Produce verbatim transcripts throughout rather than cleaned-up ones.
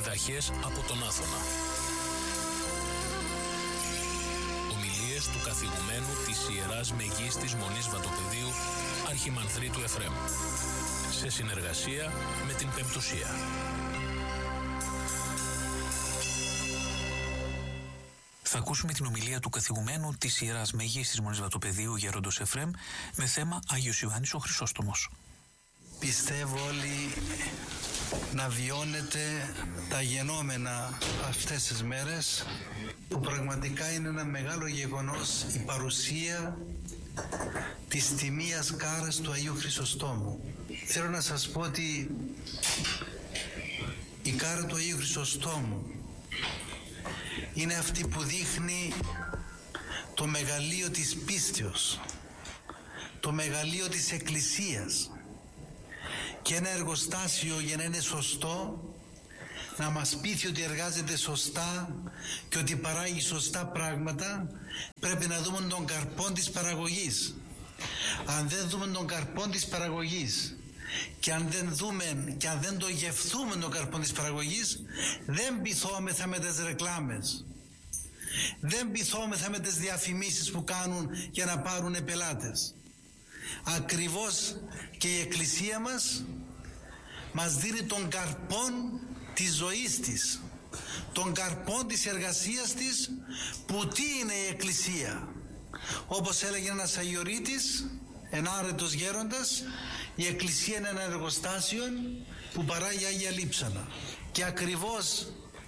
Διδαχές από τον Άθωνα. Ομιλίες του καθηγουμένου της Ιεράς Μεγίστης Μονής Βατοπεδίου Αρχιμανδρίτου Εφραίμ, σε συνεργασία με την Πεμπτουσία. Θα ακούσουμε την ομιλία του καθηγουμένου της Ιεράς Μεγίστης Μονής Βατοπεδίου Γέροντος Εφραίμ με θέμα Άγιος Ιωάννης ο Χρυσόστομος. Πιστεύω όλοι να βιώνετε τα γενόμενα αυτές τις μέρες, που πραγματικά είναι ένα μεγάλο γεγονός η παρουσία της τιμίας κάρας του Αγίου Χρυσοστόμου. Θέλω να σας πω ότι η κάρα του Αγίου Χρυσοστόμου είναι αυτή που δείχνει το μεγαλείο της πίστεως, το μεγαλείο της Εκκλησίας, και ένα εργοστάσιο για να είναι σωστό, να μας πείθει ότι εργάζεται σωστά και ότι παράγει σωστά πράγματα, πρέπει να δούμε τον καρπό της παραγωγής. Αν δεν δούμε τον καρπό της παραγωγής και αν δεν δούμε και αν δεν το γευθούμε τον καρπό της παραγωγής, δεν πειθόμεθα με τις ρεκλάμες, δεν πειθόμεθα με τις διαφημίσεις που κάνουν για να πάρουν πελάτες. Ακριβώς και η Εκκλησία μας μας δίνει τον καρπόν της ζωής της, τον καρπόν της εργασίας της, που τι είναι η Εκκλησία? Όπως έλεγε ένας Αγιορείτης, ένα άρετος γέροντας, η Εκκλησία είναι ένα εργοστάσιο που παράγει Άγια Λείψανα. Και ακριβώς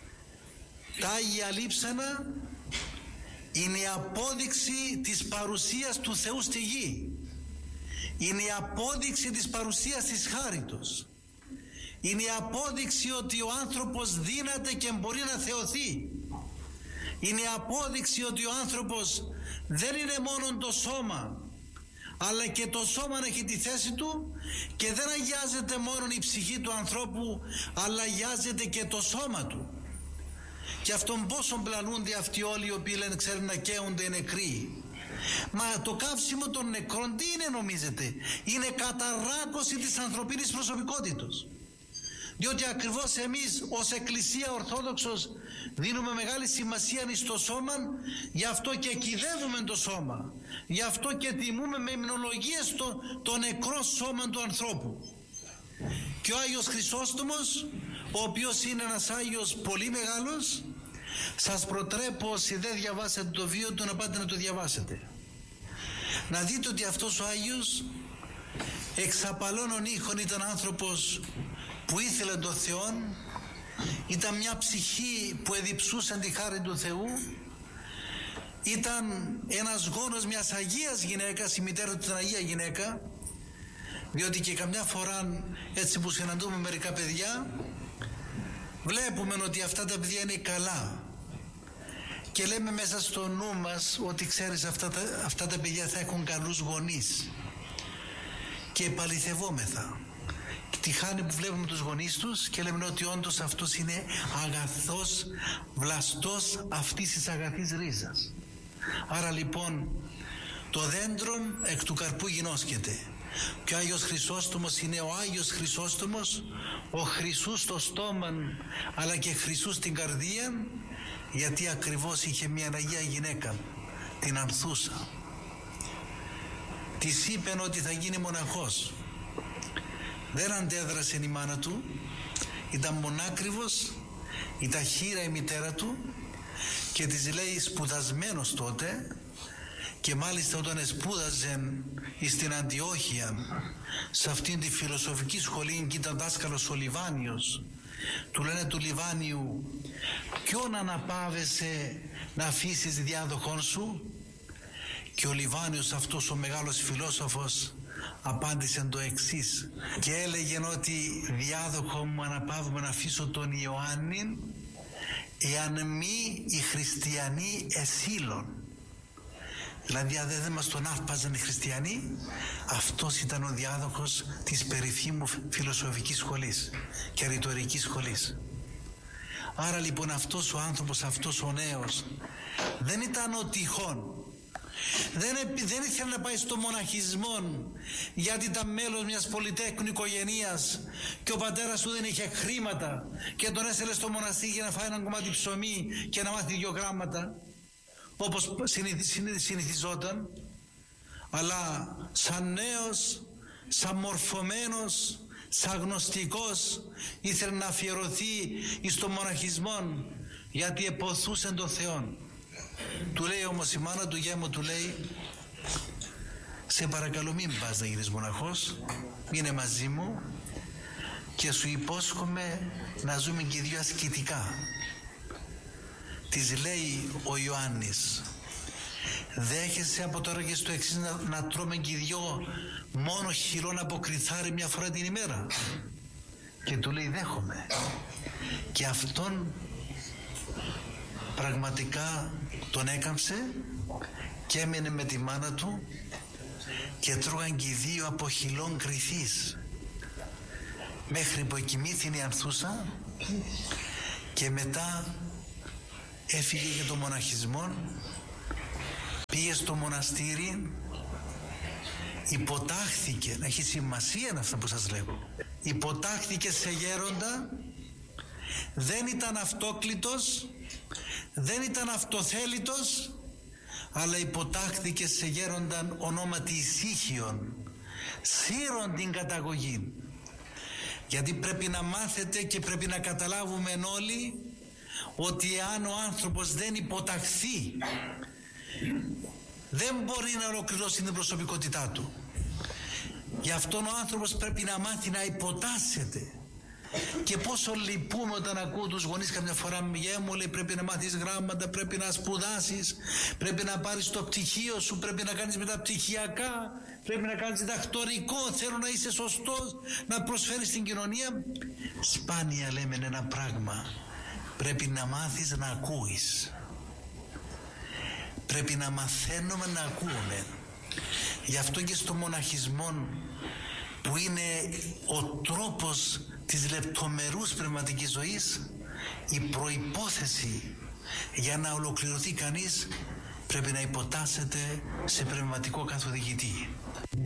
τα Άγια Λείψανα είναι η απόδειξη της παρουσίας του Θεού στη γη. Είναι η απόδειξη της παρουσίας της χάριτος. Είναι η απόδειξη ότι ο άνθρωπος δύναται και μπορεί να θεωθεί. Είναι η απόδειξη ότι ο άνθρωπος δεν είναι μόνο το σώμα, αλλά και το σώμα έχει τη θέση του, και δεν αγιάζεται μόνο η ψυχή του ανθρώπου, αλλά αγιάζεται και το σώμα του. Και αυτόν πόσο πλανούνται αυτοί όλοι οι οποίοι λένε ξέρουν να καίονται νεκροί. Μα το καύσιμο των νεκρών τι είναι, νομίζετε? Είναι καταράκωση της ανθρωπίνης προσωπικότητος. Διότι ακριβώς εμείς ως Εκκλησία Ορθόδοξος δίνουμε μεγάλη σημασία στο σώμα, γι' αυτό και κυδεύουμε το σώμα, γι' αυτό και τιμούμε με υμνολογίες το, το νεκρό σώμα του ανθρώπου. Και ο Άγιος Χρυσόστομος, ο οποίος είναι ένας Άγιος πολύ μεγάλος, σας προτρέπω, όσοι δεν διαβάσατε το βίο του, να πάτε να το διαβάσετε. Να δείτε ότι αυτός ο Άγιος εξ απαλώνων ήχων ήταν άνθρωπος που ήθελε τον Θεό, ήταν μια ψυχή που εδιψούσαν τη χάρη του Θεού, ήταν ένας γόνος μιας Αγίας γυναίκας, η μητέρα του ήταν Αγία γυναίκα, διότι και καμιά φορά έτσι που συναντούμε μερικά παιδιά, βλέπουμε ότι αυτά τα παιδιά είναι καλά και λέμε μέσα στο νου μας ότι ξέρεις αυτά τα, αυτά τα παιδιά θα έχουν καλούς γονείς, και επαληθευόμεθα τη χάνη που βλέπουμε τους γονείς τους και λέμε ότι όντως αυτός είναι αγαθός, βλαστός αυτής της αγαθής ρίζας. Άρα λοιπόν το δέντρο εκ του καρπού γινώσκεται. Και ο Άγιος Χρυσόστομος είναι ο Άγιος Χρυσόστομος, ο Χρυσούς στο στόμα αλλά και Χρυσούς στην καρδία, γιατί ακριβώς είχε μια Αγία γυναίκα, την Ανθούσα. Της είπεν ότι θα γίνει μοναχός. Δεν αντέδρασε η μάνα του, ήταν μονάκριβος, ήταν χήρα η μητέρα του, και της λέει σπουδασμένος τότε, και μάλιστα όταν σπούδαζε στην Αντιόχεια, σε αυτήν τη φιλοσοφική σχολή, και ήταν δάσκαλος ο Λιβάνιος, του λένε του Λιβάνιου, ποιον αναπάβεσαι να αφήσεις διάδοχόν σου? Και ο Λιβάνιος, αυτός ο μεγάλος φιλόσοφος, απάντησε το εξής και έλεγε ότι διάδοχο μου αναπαύουμε να αφήσω τον Ιωάννη, εάν μη οι χριστιανοί εσύλων. Δηλαδή αν δεν μας τον άρπαζαν οι χριστιανοί, αυτός ήταν ο διάδοχος της περίφημου φιλοσοφικής σχολής και ρητορικής σχολής. Άρα λοιπόν αυτός ο άνθρωπος, αυτός ο νέος, δεν ήταν ο τυχόν, Δεν, δεν ήθελε να πάει στο μοναχισμό γιατί ήταν μέλος μιας πολυτέχνου οικογένειας και ο πατέρας του δεν είχε χρήματα και τον έστελε στο μοναστήρι για να φάει ένα κομμάτι ψωμί και να μάθει δύο γράμματα όπως συνηθιζόταν, αλλά σαν νέος, σαν μορφωμένος, σαν γνωστικός ήθελε να αφιερωθεί στο μοναχισμό γιατί εποθούσε τον Θεό. Του λέει όμως η μάνα του, γέμο του λέει, σε παρακαλώ μην πας να γίνεις μοναχός, μείνε μαζί μου και σου υπόσχομαι να ζούμε και οι δυο ασκητικά. Της λέει ο Ιωάννης, δέχεσαι από τώρα και στο εξής να, να τρώμε και οι δυο μόνο χυλών από κρυθάρι μια φορά την ημέρα? Και του λέει δέχομαι. Και αυτόν πραγματικά τον έκαμψε και έμεινε με τη μάνα του και τρώγαν και οι δύο από χυλών κρυθής μέχρι που εκοιμήθηνε η ανθούσα και μετά έφυγε για το μοναχισμό, πήγε στο μοναστήρι, υποτάχθηκε, να έχει σημασία αυτά που σας λέγω, υποτάχθηκε σε γέροντα, δεν ήταν αυτόκλητος, δεν ήταν αυτοθέλητος, αλλά υποτάχθηκε σε γέρονταν ονόματι Ησύχιον, σύρον την καταγωγή. Γιατί πρέπει να μάθετε και πρέπει να καταλάβουμε όλοι ότι αν ο άνθρωπος δεν υποταχθεί δεν μπορεί να ολοκληρώσει την προσωπικότητά του. Γι' αυτόν ο άνθρωπος πρέπει να μάθει να υποτάσσεται. Και πόσο λυπούμε όταν ακούω τους γονείς καμιά φορά, γε μου λέει πρέπει να μάθεις γράμματα, πρέπει να σπουδάσεις, πρέπει να πάρεις το πτυχίο σου, πρέπει να κάνεις μεταπτυχιακά, πρέπει να κάνεις διδακτορικό, θέλω να είσαι σωστός, να προσφέρεις στην κοινωνία. Σπάνια λέμε ένα πράγμα, πρέπει να μάθεις να ακούεις, πρέπει να μαθαίνουμε να ακούμε. Γι' αυτό και στο μοναχισμό, που είναι ο τρόπος της λεπτομερούς πνευματικής ζωής, η προϋπόθεση για να ολοκληρωθεί κανείς πρέπει να υποτάσσεται σε πνευματικό καθοδηγητή.